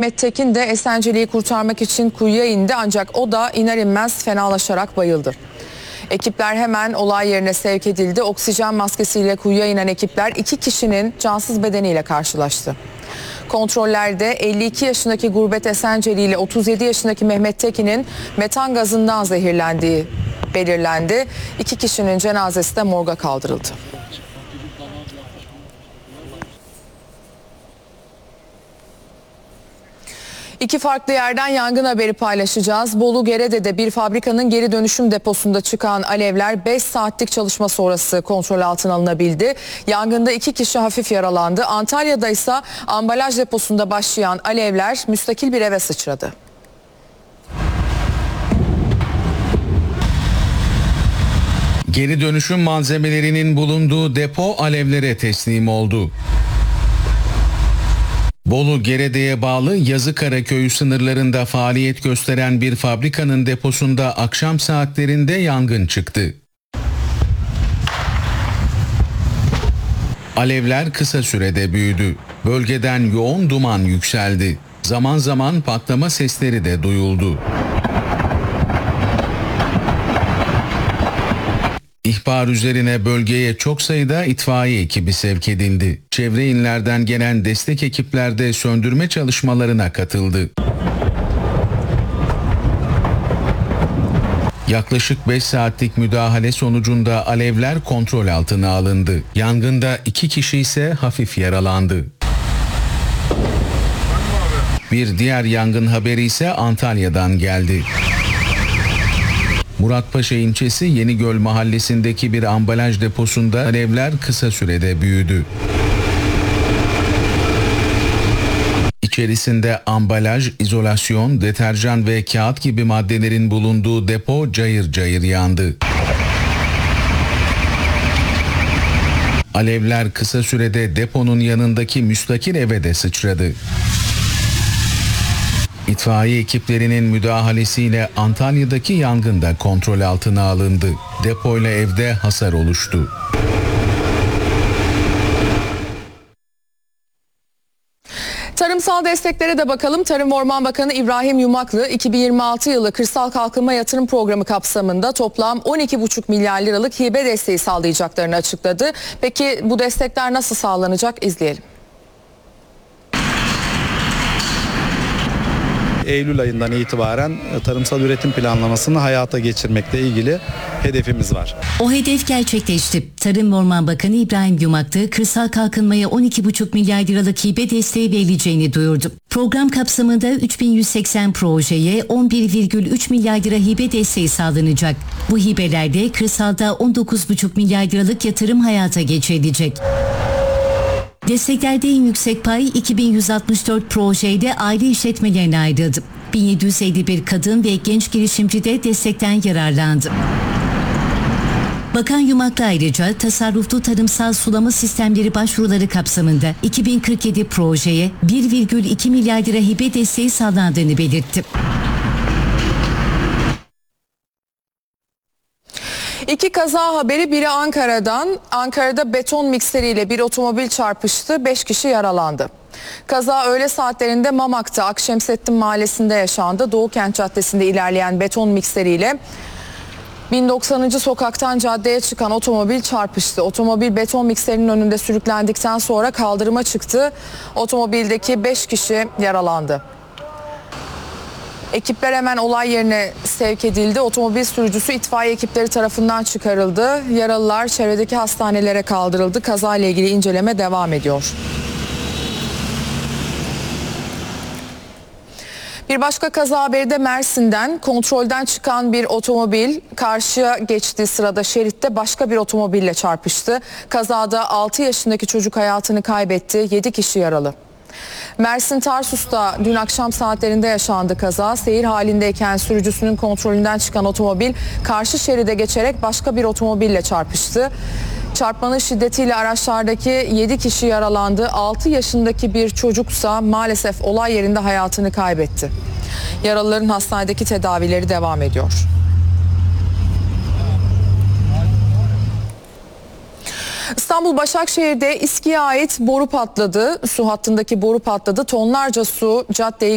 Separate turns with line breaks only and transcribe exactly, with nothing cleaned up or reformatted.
Mehmet Tekin de Esenceli'yi kurtarmak için kuyuya indi ancak o da iner inmez fenalaşarak bayıldı. Ekipler hemen olay yerine sevk edildi. Oksijen maskesiyle kuyuya inen ekipler iki kişinin cansız bedeniyle karşılaştı. Kontrollerde elli iki yaşındaki Gurbet Esenceli ile otuz yedi yaşındaki Mehmet Tekin'in metan gazından zehirlendiği belirlendi. İki kişinin cenazesi de morga kaldırıldı. İki farklı yerden yangın haberi paylaşacağız. Bolu Gerede'de bir fabrikanın geri dönüşüm deposunda çıkan alevler beş saatlik çalışma sonrası kontrol altına alınabildi. Yangında iki kişi hafif yaralandı. Antalya'da ise ambalaj deposunda başlayan alevler müstakil bir eve sıçradı.
Geri dönüşüm malzemelerinin bulunduğu depo alevlere teslim oldu. Bolu Gerede'ye bağlı Yazıkara köyü sınırlarında faaliyet gösteren bir fabrikanın deposunda akşam saatlerinde yangın çıktı. Alevler kısa sürede büyüdü. Bölgeden yoğun duman yükseldi. Zaman zaman patlama sesleri de duyuldu. İhbar üzerine bölgeye çok sayıda itfaiye ekibi sevk edildi. Çevre illerden gelen destek ekipler de söndürme çalışmalarına katıldı. Yaklaşık beş saatlik müdahale sonucunda alevler kontrol altına alındı. Yangında iki kişi ise hafif yaralandı. Bir diğer yangın haberi ise Antalya'dan geldi. Muratpaşa ilçesi Yenigöl mahallesindeki bir ambalaj deposunda alevler kısa sürede büyüdü. İçerisinde ambalaj, izolasyon, deterjan ve kağıt gibi maddelerin bulunduğu depo cayır cayır yandı. Alevler kısa sürede deponun yanındaki müstakil eve de sıçradı. İtfaiye ekiplerinin müdahalesiyle Antalya'daki yangın da kontrol altına alındı. Depoyla evde hasar oluştu.
Tarımsal desteklere de bakalım. Tarım ve Orman Bakanı İbrahim Yumaklı iki bin yirmi altı yılı Kırsal Kalkınma Yatırım Programı kapsamında toplam on iki buçuk milyar liralık hibe desteği sağlayacaklarını açıkladı. Peki bu destekler nasıl sağlanacak? İzleyelim.
Eylül ayından itibaren tarımsal üretim planlamasını hayata geçirmekle ilgili hedefimiz var.
O hedef gerçekleşti. Tarım ve Orman Bakanı İbrahim Yumaklı, kırsal kalkınmaya on iki buçuk milyar liralık hibe desteği verileceğini duyurdu. Program kapsamında üç bin yüz seksen projeye on bir virgül üç milyar lira hibe desteği sağlanacak. Bu hibelerde kırsalda on dokuz buçuk milyar liralık yatırım hayata geçirilecek. Desteklerde en yüksek pay iki bin yüz altmış dört projede aile işletmelerine ayrıldı. bin yedi yüz elli bir kadın ve genç girişimci de destekten yararlandı. Bakan Yumaklı ayrıca tasarruflu tarımsal sulama sistemleri başvuruları kapsamında iki bin kırk yedi projeye bir virgül iki milyar lira hibe desteği sağlandığını belirtti.
İki kaza haberi, biri Ankara'dan. Ankara'da beton mikseriyle bir otomobil çarpıştı, beş kişi yaralandı. Kaza öğle saatlerinde Mamak'ta Akşemsettin Mahallesi'nde yaşandı. Doğukent Caddesi'nde ilerleyen beton mikseriyle bin doksanıncı sokaktan caddeye çıkan otomobil çarpıştı. Otomobil beton mikserinin önünde sürüklendikten sonra kaldırıma çıktı. Otomobildeki beş kişi yaralandı. Ekipler hemen olay yerine sevk edildi. Otomobil sürücüsü itfaiye ekipleri tarafından çıkarıldı. Yaralılar çevredeki hastanelere kaldırıldı. Kazayla ilgili inceleme devam ediyor. Bir başka kaza haberi de Mersin'den. Kontrolden çıkan bir otomobil karşıya geçtiği sırada şeritte başka bir otomobille çarpıştı. Kazada altı yaşındaki çocuk hayatını kaybetti. yedi kişi yaralı. Mersin Tarsus'ta dün akşam saatlerinde yaşandı kaza. Seyir halindeyken sürücüsünün kontrolünden çıkan otomobil karşı şeride geçerek başka bir otomobille çarpıştı. Çarpmanın şiddetiyle araçlardaki yedi kişi yaralandı. altı yaşındaki bir çocuksa maalesef olay yerinde hayatını kaybetti. Yaralıların hastanedeki tedavileri devam ediyor. İstanbul Başakşehir'de İSKİ'ye ait boru patladı. Su hattındaki boru patladı. Tonlarca su caddeyi